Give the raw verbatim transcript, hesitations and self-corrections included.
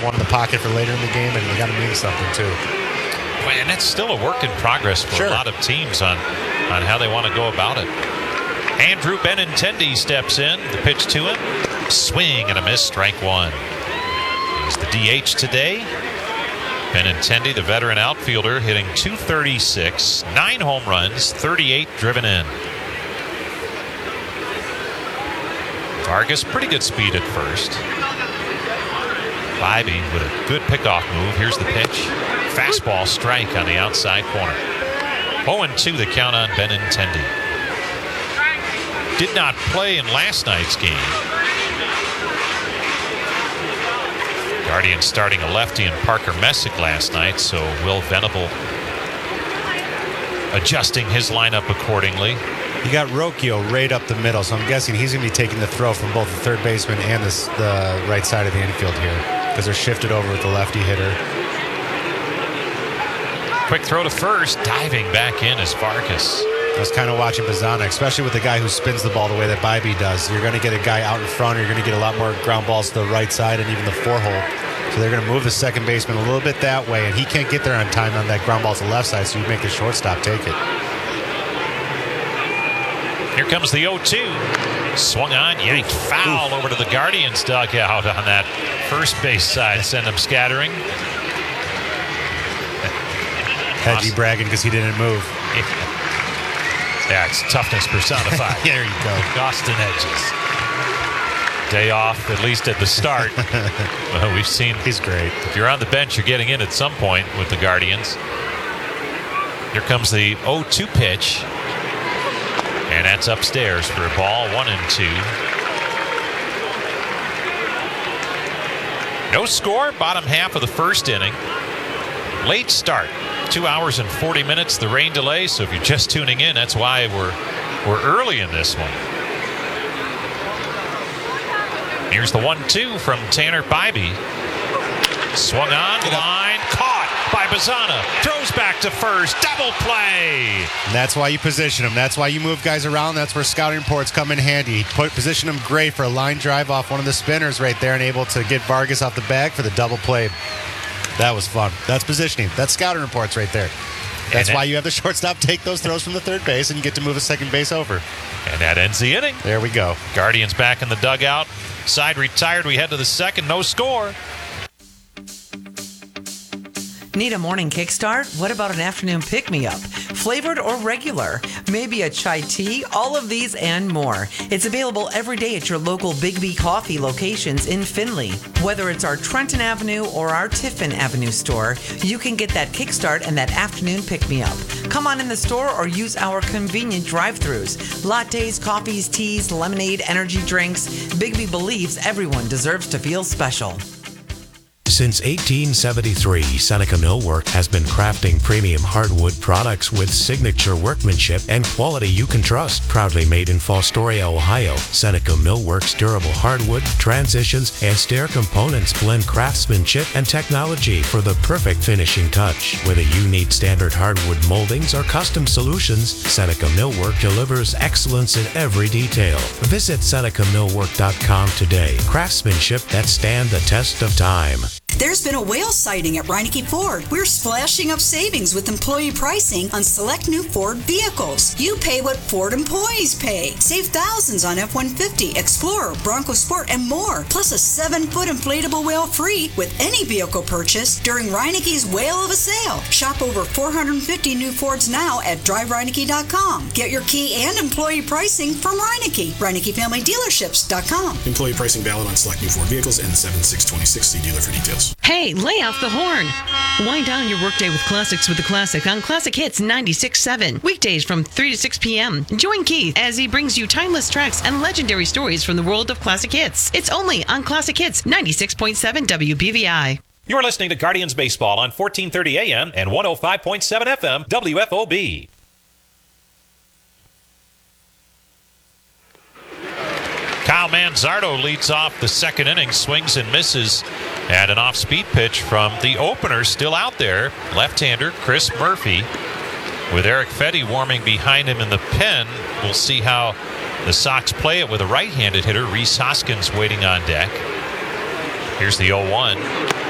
one in the pocket for later in the game, and you got to mean something too. And that's still a work in progress for sure. a lot of teams on, on how they want to go about it. Andrew Benintendi steps in. The pitch to him. Swing and a miss. Strike one. He's the D H today. Benintendi, the veteran outfielder, hitting two thirty-six, nine home runs, thirty-eight driven in. Vargas, pretty good speed at first. Bibee with a good pickoff move. Here's the pitch. Fastball strike on the outside corner. oh and two the count on Benintendi. Did not play in last night's game. Guardians starting a lefty in Parker Messick last night, so Will Venable adjusting his lineup accordingly. You got Rocchio right up the middle, so I'm guessing he's going to be taking the throw from both the third baseman and this, the right side of the infield here, because they're shifted over with the lefty hitter. Quick throw to first, diving back in is Vargas. I was kind of watching Bazana, especially with the guy who spins the ball the way that Bibee does. You're going to get a guy out in front, or you're going to get a lot more ground balls to the right side and even the four hole. So they're going to move the second baseman a little bit that way, and he can't get there on time on that ground ball to the left side, so you make the shortstop take it. Here comes the oh two. Swung on, yanked foul Oof. over to the Guardians dugout on that first base side. Send them scattering. Hedgie bragging because he didn't move. Yeah, it's toughness personified. There you go. Austin Hedges. Day off, at least at the start. Well, we've seen. He's great. If you're on the bench, you're getting in at some point with the Guardians. Here comes the oh two pitch. And that's upstairs for a ball, one and two. No score, bottom half of the first inning. Late start, two hours and forty minutes, the rain delay. So if you're just tuning in, that's why we're we're early in this one. Here's the one two from Tanner Bibee. Swung on, line, caught by Bazana. Throws back to first, double play. And that's why you position them. That's why you move guys around. That's where scouting reports come in handy. Put position them great for a line drive off one of the spinners right there and able to get Vargas off the bag for the double play. That was fun. That's positioning. That's scouting reports right there. That's that, why you have the shortstop take those throws from the third base and you get to move a second base over. And that ends the inning. There we go. Guardians back in the dugout. Side retired. We head to the second. No score. Need a morning kickstart? What about an afternoon pick-me-up? Flavored or regular? Maybe a chai tea? All of these and more. It's available every day at your local Big B Coffee locations in Findlay. Whether it's our Trenton Avenue or our Tiffin Avenue store, you can get that kickstart and that afternoon pick-me-up. Come on in the store or use our convenient drive-thrus. Lattes, coffees, teas, lemonade, energy drinks. Big B believes everyone deserves to feel special. Since eighteen seventy-three, Seneca Millwork has been crafting premium hardwood products with signature workmanship and quality you can trust. Proudly made in Fostoria, Ohio, Seneca Millwork's durable hardwood, transitions, and stair components blend craftsmanship and technology for the perfect finishing touch. Whether you need standard hardwood moldings or custom solutions, Seneca Millwork delivers excellence in every detail. Visit Seneca Millwork dot com today. Craftsmanship that stand the test of time. There's been a whale sighting at Reineke Ford. We're splashing up savings with employee pricing on select new Ford vehicles. You pay what Ford employees pay. Save thousands on F one fifty, Explorer, Bronco Sport, and more. Plus a seven-foot inflatable whale free with any vehicle purchase during Reineke's Whale of a Sale. Shop over four hundred fifty new Fords now at drive reineke dot com. Get your key and employee pricing from Reineke. Reineke Family Dealerships dot com. Employee pricing valid on select new Ford vehicles and seven six twenty-six. See dealer for details. Hey, lay off the horn. Wind down your workday with classics with the classic on Classic Hits ninety-six point seven. Weekdays from three to six p.m. Join Keith as he brings you timeless tracks and legendary stories from the world of classic hits. It's only on Classic Hits ninety-six point seven W B V I. You're listening to Guardians Baseball on fourteen thirty A M and one oh five point seven F M W F O B. Kyle Manzardo leads off the second inning, swings and misses, and an off-speed pitch from the opener still out there. Left-hander Chris Murphy with Eric Fetty warming behind him in the pen. We'll see how the Sox play it with a right-handed hitter, Rhys Hoskins, waiting on deck. Here's the oh one.